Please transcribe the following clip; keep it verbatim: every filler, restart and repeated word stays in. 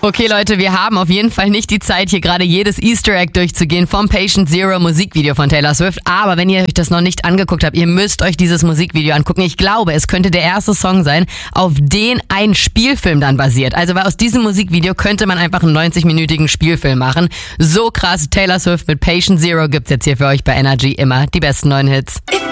Okay Leute, wir haben auf jeden Fall nicht die Zeit, hier gerade jedes Easter Egg durchzugehen vom Patient Zero Musikvideo von Taylor Swift. Aber wenn ihr euch das noch nicht angeguckt habt, ihr müsst euch dieses Musikvideo angucken. Ich glaube, es könnte der erste Song sein, auf den ein Spielfilm dann basiert. Also weil aus diesem Musikvideo könnte man einfach einen neunzig-minütigen Spielfilm machen. So krass, Taylor Swift mit Patient Zero gibt's jetzt hier für euch bei Energy immer die besten neuen Hits.